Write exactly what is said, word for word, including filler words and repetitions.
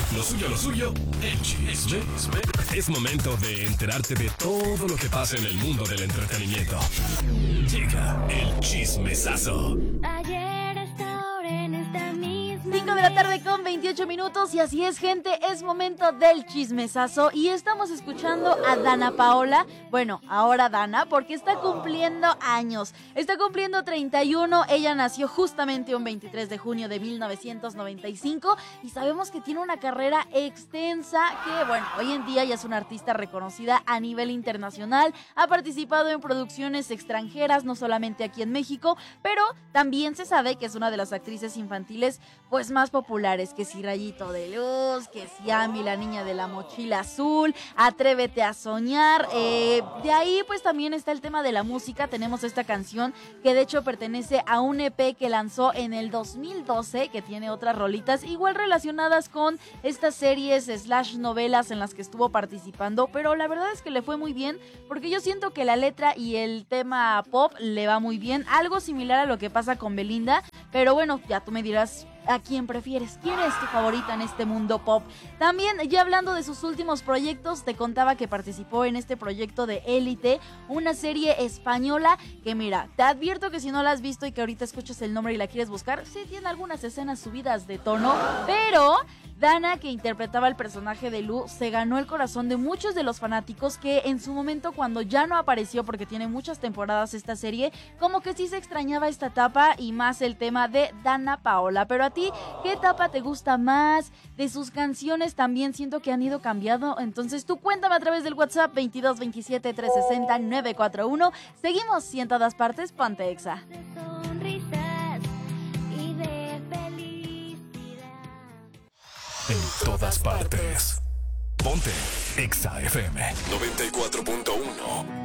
Lo suyo, lo suyo, el chisme. Es momento de enterarte de todo lo que pasa en el mundo del entretenimiento. Llega el chismesazo. Ayer a esta hora en esta misma cinco de la tarde con veintiocho minutos y así es, gente, es momento del chismesazo y estamos escuchando a Dana Paola, bueno, ahora Dana, porque está cumpliendo años, está cumpliendo treinta y uno, ella nació justamente un veintitrés de junio de mil novecientos noventa y cinco y sabemos que tiene una carrera extensa que, bueno, hoy en día ya es una artista reconocida a nivel internacional, ha participado en producciones extranjeras, no solamente aquí en México, pero también se sabe que es una de las actrices infantiles pues más populares, que si Rayito de Luz, que si Amy, la niña de la mochila azul, Atrévete a soñar, eh, de ahí pues también está el tema de la música, tenemos esta canción que de hecho pertenece a un E P que lanzó en el dos mil doce, que tiene otras rolitas igual relacionadas con estas series slash novelas en las que estuvo participando, pero la verdad es que le fue muy bien, porque yo siento que la letra y el tema pop le va muy bien, algo similar a lo que pasa con Belinda, pero bueno, ya tú me dirás a quién prefieres, quién es tu favorita en este mundo pop. También, ya hablando de sus últimos proyectos, te contaba que participó en este proyecto de Élite, una serie española que mira, te advierto que si no la has visto y que ahorita escuchas el nombre y la quieres buscar, sí tiene algunas escenas subidas de tono, pero Dana, que interpretaba el personaje de Lu, se ganó el corazón de muchos de los fanáticos que en su momento, cuando ya no apareció, porque tiene muchas temporadas esta serie, como que sí se extrañaba esta etapa y más el tema de Dana Paola. Pero a ti, ¿qué etapa te gusta más? De sus canciones también siento que han ido cambiando, entonces tú cuéntame a través del WhatsApp veintidós veintisiete trescientos sesenta novecientos cuarenta y uno. Seguimos y en todas partes, ponte Exa. de sonrisas y de felicidad. En todas partes. Ponte Exa F M noventa y cuatro punto uno.